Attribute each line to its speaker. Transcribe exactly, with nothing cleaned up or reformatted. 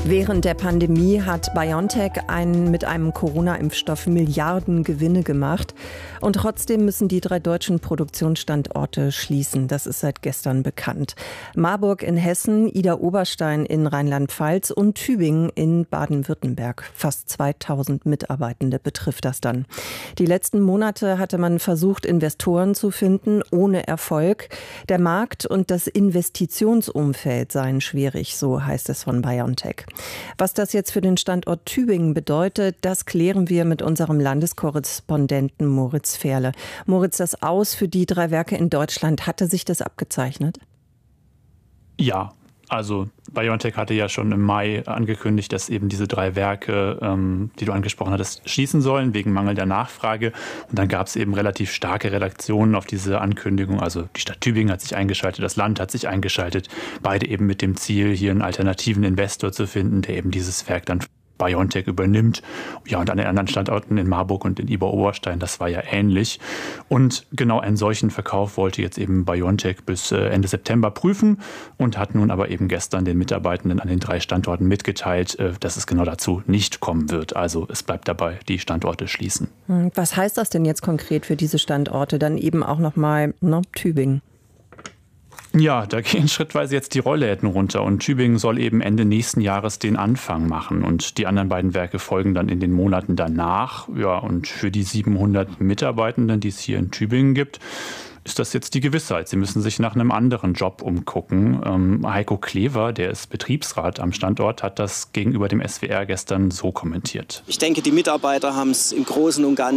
Speaker 1: Während der Pandemie hat BioNTech einen, mit einem Corona-Impfstoff Milliarden Gewinne gemacht. Und trotzdem müssen die drei deutschen Produktionsstandorte schließen. Das ist seit gestern bekannt. Marburg in Hessen, Idar-Oberstein in Rheinland-Pfalz und Tübingen in Baden-Württemberg. Fast zweitausend Mitarbeitende betrifft das dann. Die letzten Monate hatte man versucht, Investoren zu finden, ohne Erfolg. Der Markt und das Investitionsumfeld seien schwierig, so heißt es von BioNTech. Was das jetzt für den Standort Tübingen bedeutet, das klären wir mit unserem Landeskorrespondenten Moritz Ferle. Moritz, das Aus für die drei Werke in Deutschland, hatte sich das abgezeichnet?
Speaker 2: Ja, also BioNTech hatte ja schon im Mai angekündigt, dass eben diese drei Werke, ähm, die du angesprochen hattest, schließen sollen, wegen mangelnder Nachfrage. Und dann gab es eben relativ starke Reaktionen auf diese Ankündigung. Also die Stadt Tübingen hat sich eingeschaltet, das Land hat sich eingeschaltet. Beide eben mit dem Ziel, hier einen alternativen Investor zu finden, der eben dieses Werk dann BioNTech übernimmt. Ja, und an den anderen Standorten in Marburg und in Idar-Oberstein, das war ja ähnlich. Und genau einen solchen Verkauf wollte jetzt eben BioNTech bis Ende September prüfen und hat nun aber eben gestern den Mitarbeitenden an den drei Standorten mitgeteilt, dass es genau dazu nicht kommen wird. Also es bleibt dabei, die Standorte schließen.
Speaker 1: Was heißt das denn jetzt konkret für diese Standorte? Dann eben auch nochmal, ne, Tübingen.
Speaker 2: Ja, da gehen schrittweise jetzt die Rollläden runter und Tübingen soll eben Ende nächsten Jahres den Anfang machen und die anderen beiden Werke folgen dann in den Monaten danach. Ja, und für die siebenhundert Mitarbeitenden, die es hier in Tübingen gibt, ist das jetzt die Gewissheit. Sie müssen sich nach einem anderen Job umgucken. Ähm, Heiko Klever, der ist Betriebsrat am Standort, hat das gegenüber dem S W R gestern so kommentiert.
Speaker 3: Ich denke, die Mitarbeiter haben es im Großen und Ganzen